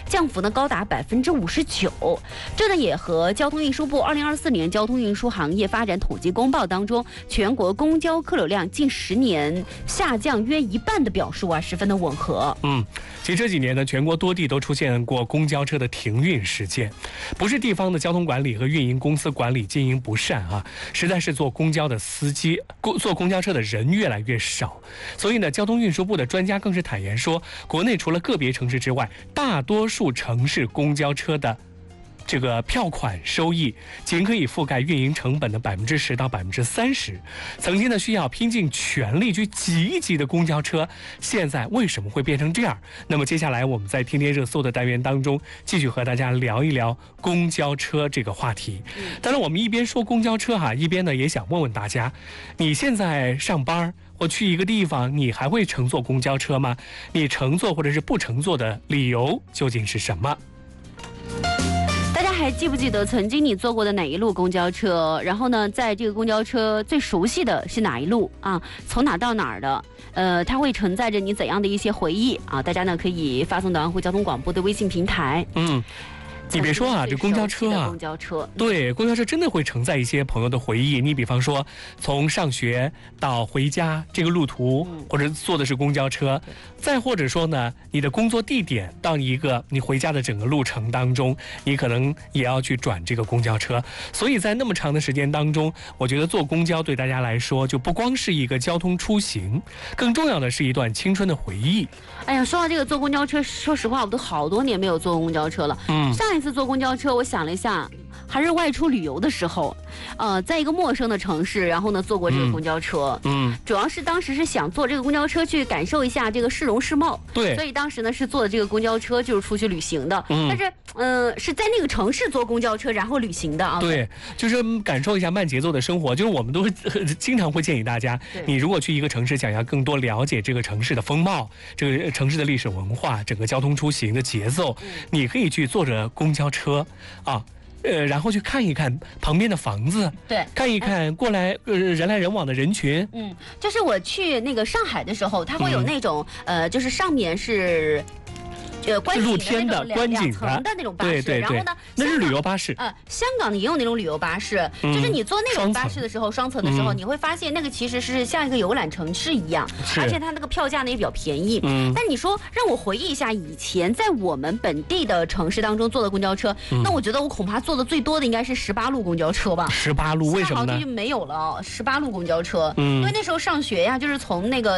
降幅呢高达59%。这呢也和交通运输部2024年交通运输行业发展统计公报当中全国公交客流量近10年下降约1半的表述十分的吻合。 其实这几年呢，全国多地都出现过公交车的停运事件，不是地方的交通管理和运营公司管理经营不善实在是坐公交的司机、坐公交车的人越来越少。所以呢，交通运输部的专家更是坦言说，国内除了个别城市之外，大多数城市公交车的这个票款收益仅可以覆盖运营成本的10%到30%。曾经呢需要拼尽全力去挤一挤的公交车，现在为什么会变成这样？那么接下来我们在天天热搜的单元当中，继续和大家聊一聊公交车这个话题。当然，我们一边说公交车一边呢也想问问大家，你现在上班或去一个地方，你还会乘坐公交车吗？你乘坐或者是不乘坐的理由究竟是什么？ 大家还记不记得曾经你坐过的哪一路公交车？然后呢，在这个公交车最熟悉的是哪一路从哪到哪儿的？它会承载着你怎样的一些回忆大家呢可以发送到安徽交通广播的微信平台。 你别说这公交车对，公交车真的会承载一些朋友的回忆。你比方说，从上学到回家这个路途，或者坐的是公交车，再或者说呢，你的工作地点到一个你回家的整个路程当中，你可能也要去转这个公交车。所以在那么长的时间当中，我觉得坐公交对大家来说，就不光是一个交通出行，更重要的是一段青春的回忆。 哎呀，说到这个坐公交车，说实话，我都好多年没有坐公交车了。上一次坐公交车，我想了一下，还是外出旅游的时候，在一个陌生的城市，然后呢坐过这个公交车。主要是当时是想坐这个公交车去感受一下这个市容市貌。 对， 所以当时呢是坐的这个公交车，就是出去旅行的。但是是在那个城市坐公交车然后旅行的对，就是感受一下慢节奏的生活。就是我们都经常会建议大家，你如果去一个城市，想要更多了解这个城市的风貌、这个城市的历史文化、整个交通出行的节奏，你可以去坐着公交车然后去看一看旁边的房子， 对， 看一看过来人来人往的人群。 就是我去那个上海的时候，它会有那种就是上面是露天的观景的那种巴士， 对， 然后呢， 那是旅游巴士。 香港也有那种旅游巴士，就是你坐那种巴士的时候，双层的时候，你会发现那个其实是像一个游览城市一样，而且它那个票价呢也比较便宜。但你说让我回忆一下以前在我们本地的城市当中坐的公交车，那我觉得我恐怕坐的最多的应该是18路公交车吧。 18路为什么呢？ 好像就没有了18路公交车，因为那时候上学呀，就是从那个